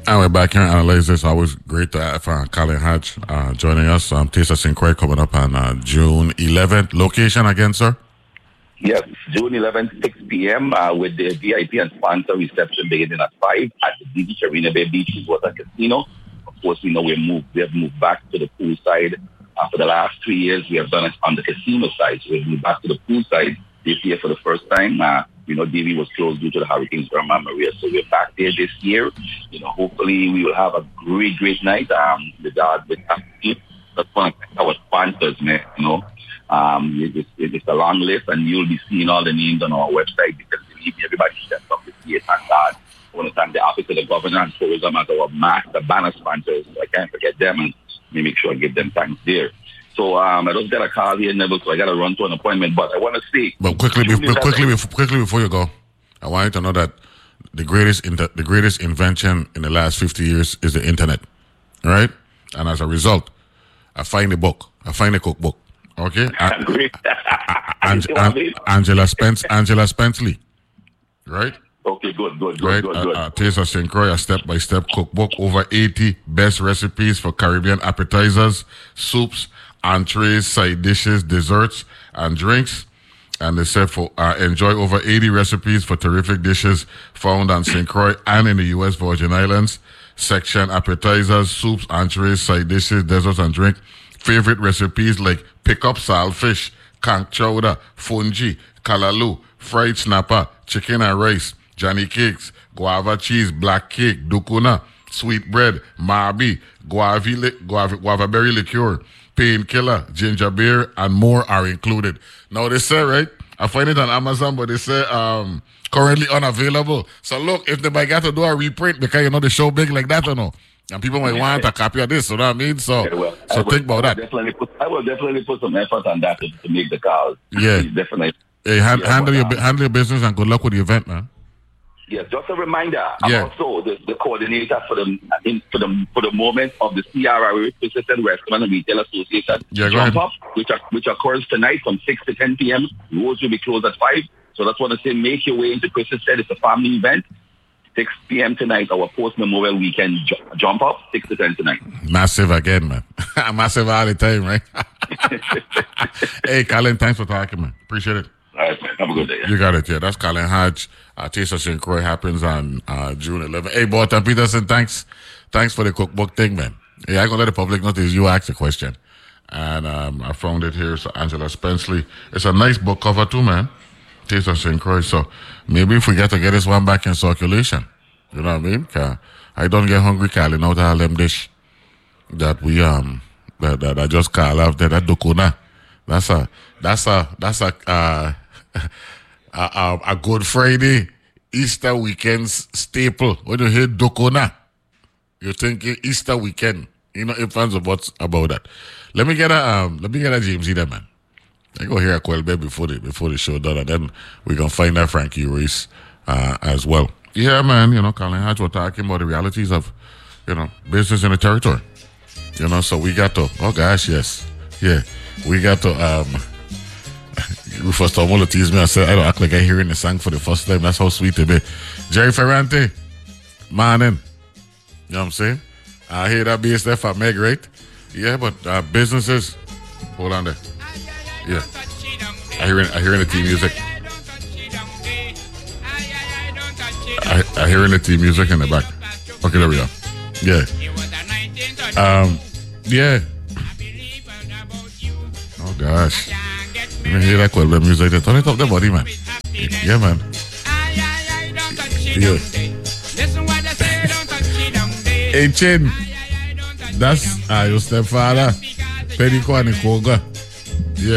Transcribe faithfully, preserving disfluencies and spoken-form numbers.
And we're back here and analyze this. Always great to have uh, Colin Hatch uh, joining us. Um, Taste of Saint Croix coming up on uh, June eleventh. Location again, sir? Yes, June eleventh, six p.m. Uh, with the V I P and sponsor reception beginning at five at the Beach Arena Bay Beach Water Casino. Of course, we know we moved. We have moved back to the pool side. Uh, for the last three years, we have done it on the casino side. So we've moved back to the pool side this year for the first time. Uh, you know, D V was closed due to the hurricanes Irma and Maria. So we're back there this year. You know, hopefully we will have a great, great night. Um, with God, with that's one of our sponsors, man. You know, um, it's, it's a long list, and you'll be seeing all the names on our website because believe me, everybody steps up to see it. Thank God. I want to thank the Office of the Governor and Tourism as our master banner sponsors. So I can't forget them, and let me make sure I give them thanks there. So um, I just got a call here, Neville, so I got to run to an appointment. But I want to say... But quickly, be, but quickly, before, quickly before you go, I want you to know that the greatest inter, the greatest invention in the last fifty years is the internet, right? And as a result, I find a book. I find a cookbook, okay? I, Great. An, An, Angela Spence, Angela Spenceley, right? Okay, good, good, good, right? good, uh, good. Uh, Taste of Saint Croix, a step-by-step cookbook, over eighty best recipes for Caribbean appetizers, soups, entrees, side dishes, desserts, and drinks. And they said for uh, enjoy over eighty recipes for terrific dishes found on Saint Croix and in the U S Virgin Islands. Section appetizers, soups, entrees, side dishes, desserts, and drink. Favorite recipes like pick up saltfish, conch chowder, fungi, kalaloo, fried snapper, chicken and rice, Johnny cakes, guava cheese, black cake, dukuna, sweet bread, marby, guava, li- guava, guava berry liqueur, painkiller, ginger beer, and more are included. Now they say, right, I find it on Amazon, but they say um, currently unavailable. So look, if they might get to do a reprint because you know the show big like that or no, and people might want a copy of this, you know what I mean? So, yeah, well, so will, think about I that. Definitely put, I will definitely put some effort on that to, to make the calls. Yeah, definitely. Hey, hand, yeah, handle but, your um, handle your business and good luck with the event, man. Yes, just a reminder. I'm Yeah. also the, the coordinator for the in, for the for the moment of the C R I, Persistent Restaurant and Retail Association Yeah, go jump ahead. up, which are, which occurs tonight from six to ten p.m. Roads will be closed at five. So that's what I say. Make your way into Persistent. It's a family event. six p.m. tonight. Our post Memorial Weekend ju- jump up six to ten tonight. Massive again, man. Massive all the time, right? Hey, Colin, thanks for talking, man. Appreciate it. All right, man. Have a good day. You got it, yeah. That's Colin Hodge. Uh, Taste of Saint Croix happens on uh, June eleventh. Hey, Barton Peterson, thanks. Thanks for the cookbook thing, man. Yeah, I'm going to let the public notice you asked a question. And um, I found it here. So Angela Spenceley. It's a nice book cover too, man. Taste of Saint Croix. So maybe if we get to get this one back in circulation, you know what I mean? 'Cause I don't get hungry calling out all them dish that we um that, that I just call out there. That dukuna. That's a that's a that's a uh, a, a, a Good Friday Easter weekend staple. When you hear dukuna, you're thinking Easter weekend. You know, if fans of what's about that. Let me get a um let me get a James Eder, man. I go hear a Quelbe before the before the show done, and then we can find that Frankie race uh, as well. Yeah, man. You know, Colin Hatch was talking about the realities of, you know, business in the territory. You know, so we got to. Oh gosh, yes, yeah, we got to. Um, Rufus Tomola teased me. I said I don't act like I hearing the song for the first time. That's how sweet it be. Jerry Ferrante, morning. You know what I'm saying? I hear that bass there for Meg, right? Yeah, but uh, businesses. Hold on there. Yeah, I hear I hearing the team music. I I hearing the team music in the back. Okay, there we go. Yeah. Um. Yeah. Oh gosh. You can hear that quite the music. Turn it up the body, man. Yeah, man. Yeah. Hey, Chin. That's uh, your stepfather. Perico and Koga.